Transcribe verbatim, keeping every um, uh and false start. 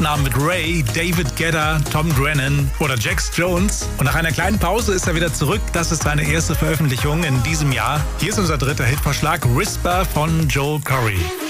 Namen mit Ray, David Guetta, Tom Grennan oder Jax Jones. Und nach einer kleinen Pause ist er wieder zurück. Das ist seine erste Veröffentlichung in diesem Jahr. Hier ist unser dritter Hitvorschlag, Whisper von Joel Corry.